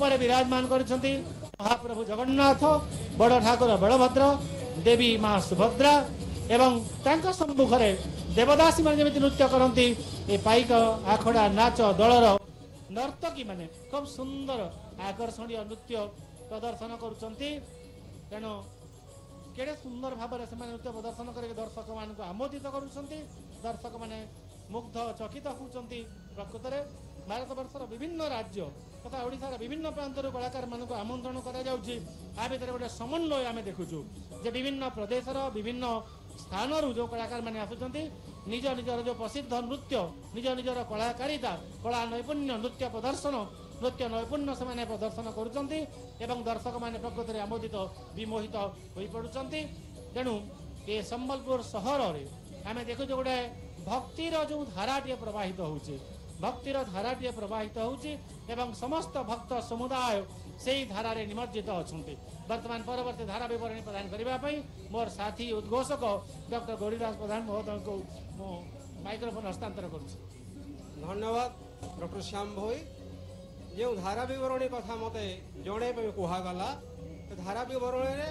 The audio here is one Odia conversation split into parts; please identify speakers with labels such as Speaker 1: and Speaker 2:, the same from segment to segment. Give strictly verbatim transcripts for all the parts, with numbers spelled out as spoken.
Speaker 1: ଉପରେ ବିରାଜମାନ କରିଛନ୍ତି ମହାପ୍ରଭୁ ଜଗନ୍ନାଥ, ବଡ଼ ଠାକୁର ବଳଭଦ୍ର, ଦେବୀ ମା ସୁଭଦ୍ରା ଏବଂ ତାଙ୍କ ସମ୍ମୁଖରେ ଦେବଦାସୀ ମାନେ ଯେମିତି ନୃତ୍ୟ କରନ୍ତି, ଏ ପାଇକ ଆଖଡ଼ା ନାଚ ଦଳର ନର୍ତ୍ତକୀ ମାନେ ଖୁବ୍ ସୁନ୍ଦର ଆକର୍ଷଣୀୟ ନୃତ୍ୟ ପ୍ରଦର୍ଶନ କରୁଛନ୍ତି। ତେଣୁ କେଡ଼େ ସୁନ୍ଦର ଭାବରେ ସେମାନେ ନୃତ୍ୟ ପ୍ରଦର୍ଶନ କରିକି ଦର୍ଶକମାନଙ୍କୁ ଆମୋଦିତ କରୁଛନ୍ତି। ଦର୍ଶକମାନେ ମୁଗ୍ଧ ଚକିତ ହେଉଛନ୍ତି। ପ୍ରକୃତରେ ଭାରତବର୍ଷର ବିଭିନ୍ନ ରାଜ୍ୟ ତଥା ଓଡ଼ିଶାର ବିଭିନ୍ନ ପ୍ରାନ୍ତରୁ କଳାକାରମାନଙ୍କୁ ଆମନ୍ତ୍ରଣ କରାଯାଉଛି। ଆ ଭିତରେ ଗୋଟେ ସମନ୍ୱୟ ଆମେ ଦେଖୁଛୁ ଯେ ବିଭିନ୍ନ ପ୍ରଦେଶର ବିଭିନ୍ନ ସ୍ଥାନରୁ ଯେଉଁ କଳାକାରମାନେ ଆସୁଛନ୍ତି, ନିଜ ନିଜର ଯେଉଁ ପ୍ରସିଦ୍ଧ ନୃତ୍ୟ, ନିଜ ନିଜର କଳାକାରିତା, କଳା ନୈପୁଣ୍ୟ, ନୃତ୍ୟ ପ୍ରଦର୍ଶନ, ନୃତ୍ୟ ନୈପୁଣ୍ୟ ସେମାନେ ପ୍ରଦର୍ଶନ କରୁଛନ୍ତି ଏବଂ ଦର୍ଶକମାନେ ପ୍ରକୃତରେ ଆମୋଦିତ ବିମୋହିତ ହୋଇପଡ଼ୁଛନ୍ତି। ତେଣୁ ଏ ସମ୍ବଲପୁର ସହରରେ ଆମେ ଦେଖୁଛୁ ଗୋଟେ ଭକ୍ତିର ଯେଉଁ ଧାରାଟିଏ ପ୍ରବାହିତ ହେଉଛି, ଭକ୍ତିର ଧାରାଟିଏ ପ୍ରବାହିତ ହେଉଛି ଏବଂ ସମସ୍ତ ଭକ୍ତ ସମୁଦାୟ ସେହି ଧାରାରେ ନିମଜ୍ଜିତ ଅଛନ୍ତି। ବର୍ତ୍ତମାନ ପରବର୍ତ୍ତୀ ଧାରା ବିବରଣୀ ପ୍ରଦାନ କରିବା ପାଇଁ ମୋର ସାଥୀ ଉଦ୍ଘୋଷକ ଡକ୍ଟର ଗୌରୀଦାସ ପ୍ରଧାନ ମହୋଦୟଙ୍କୁ ମୁଁ ମାଇକ୍ରୋଫୋନ୍ ହସ୍ତାନ୍ତର କରୁଛି।
Speaker 2: ଧନ୍ୟବାଦ ଡକ୍ଟର ଶ୍ୟାମ ଭୋଇ। ଯେଉଁ ଧାରା ବିବରଣୀ କଥା ମୋତେ ଜଣାଇବା ପାଇଁ କୁହାଗଲା, ସେ ଧାରା ବିବରଣୀରେ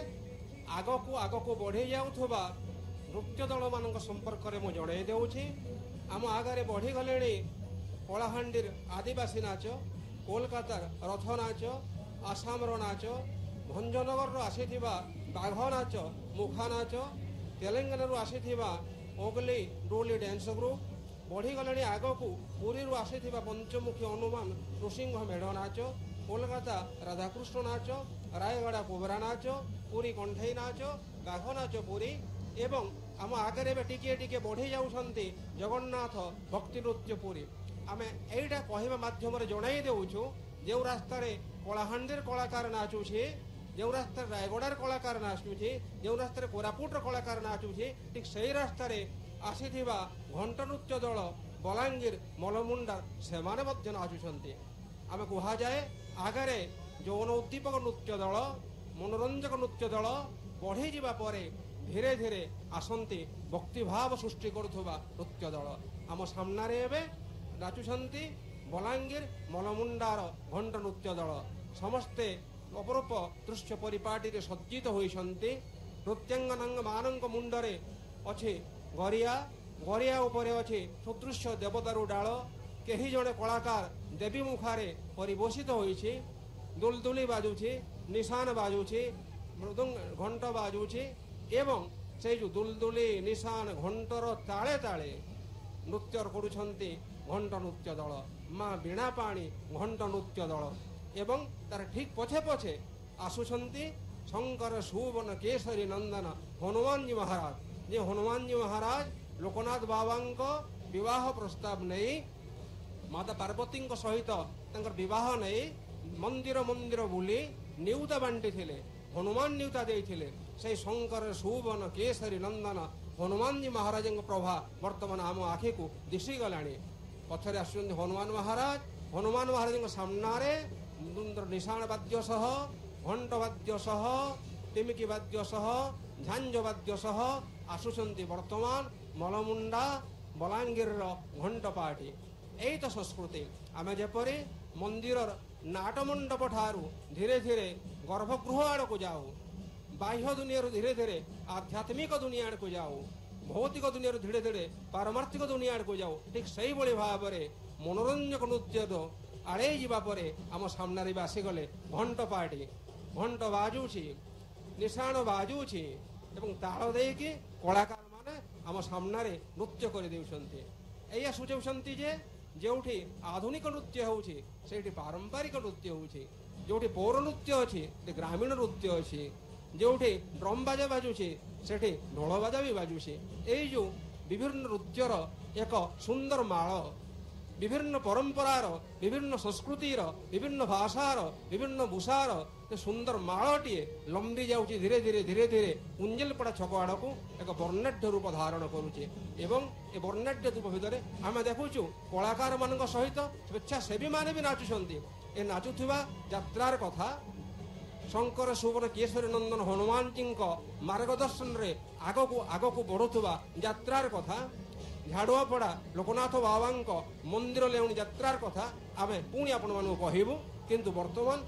Speaker 2: ଆଗକୁ ଆଗକୁ ବଢ଼ି ଯାଉଥିବା ନୃତ୍ୟ ଦଳମାନଙ୍କ ସମ୍ପର୍କରେ ମୁଁ ଜଣାଇ ଦେଉଛି। ଆମ ଆଗରେ ବଢ଼ିଗଲେଣି କଳାହାଣ୍ଡିର ଆଦିବାସୀ ନାଚ, କୋଲକାତାର ରଥ ନାଚ, ଆସାମର ନାଚ, ଭଞ୍ଜନଗରରୁ ଆସିଥିବା ବାଘ ନାଚ, ମୁଖା ନାଚ, ତେଲେଙ୍ଗାନାରୁ ଆସିଥିବା ଓଗଲି ଡୋଲି ଡ୍ୟାନ୍ସ ଗ୍ରୁପ୍, ବଢ଼ିଗଲେଣି ଆଗକୁ ପୁରୀରୁ ଆସିଥିବା ପଞ୍ଚମୁଖୀ ହନୁମାନ ନୃସିଂହ ମେଢ଼ ନାଚ, କୋଲକାତା ରାଧାକୃଷ୍ଣ ନାଚ, ରାୟଗଡ଼ା କୋବରା ନାଚ, ପୁରୀ କଣ୍ଠେଇ ନାଚ, ବାଘ ନାଚ ପୁରୀ ଏବଂ ଆମ ଆଗରେ ଏବେ ଟିକିଏ ଟିକିଏ ବଢ଼ି ଯାଉଛନ୍ତି ଜଗନ୍ନାଥ ଭକ୍ତି ନୃତ୍ୟ ପୁରୀ। ଆମେ ଏଇଟା କହିବା ମାଧ୍ୟମରେ ଜଣାଇ ଦେଉଛୁ, ଯେଉଁ ରାସ୍ତାରେ କଳାହାଣ୍ଡିର କଳାକାର ନାଚୁଛି, ଯେଉଁ ରାସ୍ତାରେ ରାୟଗଡ଼ାର କଳାକାର ନାଚୁଛି, ଯେଉଁ ରାସ୍ତାରେ କୋରାପୁଟର କଳାକାର ନାଚୁଛି, ଠିକ୍ ସେଇ ରାସ୍ତାରେ ଆସିଥିବା ଘଣ୍ଟ ନୃତ୍ୟ ଦଳ ବଲାଙ୍ଗୀର ମଲମୁଣ୍ଡା ସେମାନେ ମଧ୍ୟ ନାଚୁଛନ୍ତି। ଆମେ କୁହାଯାଏ ଆଗରେ ଯୌନ ଉଦ୍ଦୀପକ ନୃତ୍ୟ ଦଳ, ମନୋରଞ୍ଜକ ନୃତ୍ୟ ଦଳ ବଢ଼ିଯିବା ପରେ ଧୀରେ ଧୀରେ ଆସନ୍ତି ଭକ୍ତିଭାବ ସୃଷ୍ଟି କରୁଥିବା ନୃତ୍ୟ ଦଳ। ଆମ ସାମ୍ନାରେ ଏବେ ନାଚୁଛନ୍ତି ବଲାଙ୍ଗୀର ମଲମୁଣ୍ଡାର ଘଣ୍ଟ ନୃତ୍ୟ ଦଳ। ସମସ୍ତେ ଅପରୂପ ଦୃଶ୍ୟ ପରିପାଟିରେ ସଜ୍ଜିତ ହୋଇଛନ୍ତି। ନୃତ୍ୟାଙ୍ଗନାଙ୍କ ମୁଣ୍ଡରେ ଅଛି ଗରିଆ, ଗରିଆ ଉପରେ ଅଛି ସୁଦୃଶ୍ୟ ଦେବଦାରୁ ଡାଳ। କେହି ଜଣେ କଳାକାର ଦେବୀ ମୁଖାରେ ପରିବେଷିତ ହୋଇଛି। ଦୁଲଦୁଲି ବାଜୁଛି, ନିଶାନ ବାଜୁଛି, ମୃଦଙ୍ଗ ଘଣ୍ଟ ବାଜୁଛି ଏବଂ ସେଇ ଯେଉଁ ଦୁଲଦୁଲି ନିଶାନ ଘଣ୍ଟର ତାଳେ ତାଳେ ନୃତ୍ୟ କରୁଛନ୍ତି ଘଣ୍ଟ ନୃତ୍ୟ ଦଳ, ମା ବୀଣା ପାଣି ଘଣ୍ଟ ନୃତ୍ୟ ଦଳ ଏବଂ ତାର ଠିକ୍ ପଛେ ପଛେ ଆସୁଛନ୍ତି ଶଙ୍କର ସୁବନ କେଶରୀ ନନ୍ଦନ ହନୁମାନଜୀ ମହାରାଜ। ଯେ ହନୁମାନଜୀ ମହାରାଜ ଲୋକନାଥ ବାବାଙ୍କ ବିବାହ ପ୍ରସ୍ତାବ ନେଇ ମାତା ପାର୍ବତୀଙ୍କ ସହିତ ତାଙ୍କର ବିବାହ ନେଇ ମନ୍ଦିର ମନ୍ଦିର ବୁଲି ନିଉତା ବାଣ୍ଟିଥିଲେ, ହନୁମାନ ନିଉତା ଦେଇଥିଲେ। ସେଇ ଶଙ୍କର ସୁବନ କେଶରୀ ନନ୍ଦନ ହନୁମାନଜୀ ମହାରାଜଙ୍କ ପ୍ରଭା ବର୍ତ୍ତମାନ ଆମ ଆଖିକୁ ଦିଶିଗଲାଣି। ପଛରେ ଆସୁଛନ୍ତି ହନୁମାନ ମହାରାଜ। ହନୁମାନ ମହାରାଜଙ୍କ ସାମ୍ନାରେ ନିଶାଣ ବାଦ୍ୟ ସହ, ଘଣ୍ଟ ବାଦ୍ୟ ସହ, ଟିମିକି ବାଦ୍ୟ ସହ, ଝାଞ୍ଜ ବାଦ୍ୟ ସହ ଆସୁଛନ୍ତି ବର୍ତ୍ତମାନ ମଲମୁଣ୍ଡା ବଲାଙ୍ଗୀରର ଘଣ୍ଟ ପାର୍ଟି। ଏଇ ତ ସଂସ୍କୃତି। ଆମେ ଯେପରି ମନ୍ଦିରର ନାଟ ମଣ୍ଡପ ଠାରୁ ଧୀରେ ଧୀରେ ଗର୍ଭଗୃହ ଆଡ଼କୁ ଯାଉ, ବାହ୍ୟ ଦୁନିଆରୁ ଧୀରେ ଧୀରେ ଆଧ୍ୟାତ୍ମିକ ଦୁନିଆ ଆଡ଼କୁ ଯାଉ, ଭୌତିକ ଦୁନିଆରୁ ଧୀରେ ଧୀରେ ପାରମାର୍ଥିକ ଦୁନିଆ ଆଡ଼କୁ ଯାଉ, ଠିକ୍ ସେଇଭଳି ଭାବରେ ମନୋରଞ୍ଜକ ନୃତ୍ୟର ଆଡ଼େଇ ଯିବା ପରେ ଆମ ସାମ୍ନାରେ ବି ଆସିଗଲେ ଘଣ୍ଟ ପାର୍ଟି। ଘଣ୍ଟ ବାଜୁଛି, ନିଶାଣ ବାଜୁଛି ଏବଂ ତାଳ ଦେଇକି କଳାକାରମାନେ ଆମ ସାମ୍ନାରେ ନୃତ୍ୟ କରିଦେଉଛନ୍ତି। ଏଇଆ ସୂଚାଉଛନ୍ତି ଯେ ଯେଉଁଠି ଆଧୁନିକ ନୃତ୍ୟ ହେଉଛି ସେଇଠି ପାରମ୍ପରିକ ନୃତ୍ୟ ହେଉଛି, ଯେଉଁଠି ପୌର ନୃତ୍ୟ ଅଛି ସେଠି ଗ୍ରାମୀଣ ନୃତ୍ୟ ଅଛି, ଯେଉଁଠି ଡ୍ରମ୍ ବାଜା ବାଜୁଛି ସେଠି ଢୋଳ ବାଜା ବି ବାଜୁଛି। ଏଇ ଯେଉଁ ବିଭିନ୍ନ ନୃତ୍ୟର ଏକ ସୁନ୍ଦର ମାଳ, ବିଭିନ୍ନ ପରମ୍ପରାର, ବିଭିନ୍ନ ସଂସ୍କୃତିର, ବିଭିନ୍ନ ଭାଷାର, ବିଭିନ୍ନ ଭୂଷାର ସୁନ୍ଦର ମାଳଟିଏ ଲମ୍ବି ଯାଉଛି ଧୀରେ ଧୀରେ ଧୀରେ ଧୀରେ କୁଞ୍ଜଲପଡ଼ା ଛକ ଆଡ଼କୁ ଏକ ବର୍ଣ୍ଣାଢ୍ୟ ରୂପ ଧାରଣ କରୁଛି। ଏବଂ ଏ ବର୍ଣ୍ଣାଢ୍ୟ ରୂପ ଭିତରେ ଆମେ ଦେଖୁଛୁ କଳାକାରମାନଙ୍କ ସହିତ ସ୍ୱେଚ୍ଛାସେବୀମାନେ ବି ନାଚୁଛନ୍ତି। ଏ ନାଚୁଥିବା ଯାତ୍ରାର କଥା ଶଙ୍କର ସୁବନ କେଶରୀ ନନ୍ଦନ ହନୁମାନଜୀଙ୍କ ମାର୍ଗଦର୍ଶନରେ ଆଗକୁ ଆଗକୁ ବଢ଼ୁଥିବା ଯାତ୍ରାର କଥା, ଝାଡ଼ୁଆପଡ଼ା ଲୋକନାଥ ବାବାଙ୍କ ମନ୍ଦିର ଲେଉଣି ଯାତ୍ରାର କଥା ଆମେ ପୁଣି ଆପଣମାନଙ୍କୁ କହିବୁ। କିନ୍ତୁ ବର୍ତ୍ତମାନ